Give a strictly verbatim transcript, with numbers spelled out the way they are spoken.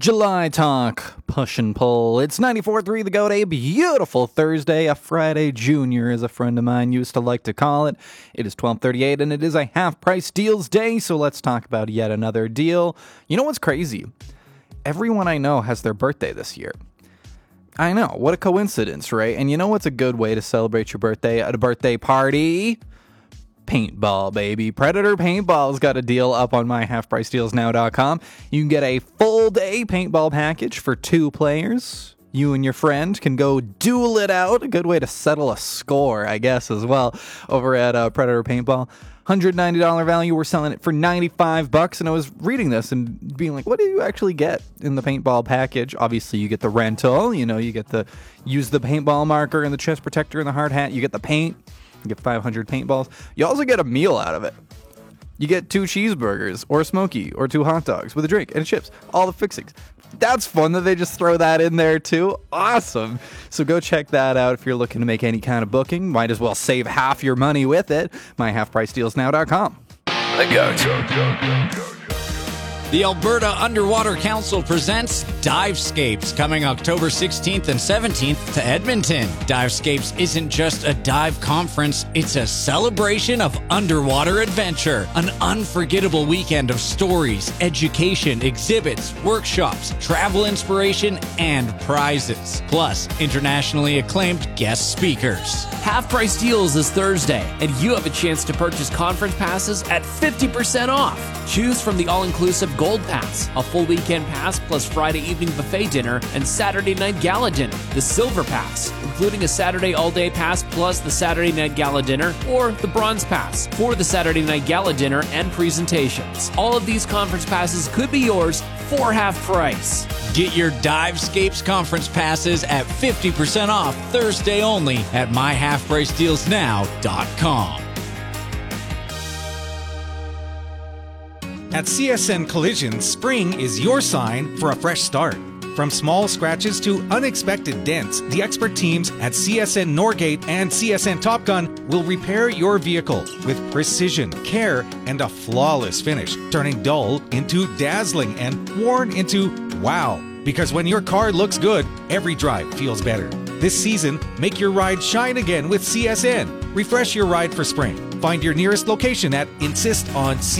July talk, push and pull. It's ninety-four point three The Goat, a beautiful Thursday, a Friday Junior, as a friend of mine used to like to call it. It is twelve thirty-eight, and it is a half-price deals day, so let's talk about yet another deal. You know what's crazy? Everyone I know has their birthday this year. I know, what a coincidence, right? And you know what's a good way to celebrate your birthday at a birthday party? Paintball, baby. Predator Paintball's got a deal up on my half price deals now dot com. You can get a full day paintball package for two players. You and your friend can go duel it out. A good way to settle a score, I guess, as well, over at uh, Predator Paintball. one hundred ninety dollars value. We're selling it for ninety-five bucks. And I was reading this and being like, what do you actually get in the paintball package? Obviously, you get the rental. You know, you get the use the paintball marker and the chest protector and the hard hat. You get the paint. You get five hundred paintballs. You also get a meal out of it. You get two cheeseburgers or a smoky or two hot dogs with a drink and chips. All the fixings. That's fun that they just throw that in there too. Awesome. So go check that out if you're looking to make any kind of booking. Might as well save half your money with it. my half price deals now dot com. The Goat. The Alberta Underwater Council presents Divescapes, coming October sixteenth and seventeenth to Edmonton. Divescapes isn't just a dive conference, it's a celebration of underwater adventure. An unforgettable weekend of stories, education, exhibits, workshops, travel inspiration, and prizes. Plus, internationally acclaimed guest speakers. Half Price Deals is Thursday, and you have a chance to purchase conference passes at fifty percent off. Choose from the all-inclusive Gold Pass, a full weekend pass plus Friday evening buffet dinner and Saturday night gala dinner. The Silver Pass, including a Saturday all-day pass plus the Saturday night gala dinner, or the Bronze Pass for the Saturday night gala dinner and presentations. All of these conference passes could be yours for half price. Get your Divescapes conference passes at fifty percent off Thursday only at my half price deals now dot com. At C S N Collision, spring is your sign for a fresh start. From small scratches to unexpected dents, the expert teams at C S N Norgate and C S N Top Gun will repair your vehicle with precision, care, and a flawless finish, turning dull into dazzling and worn into wow. Because when your car looks good, every drive feels better. This season, make your ride shine again with C S N. Refresh your ride for spring. Find your nearest location at Insist on C S N.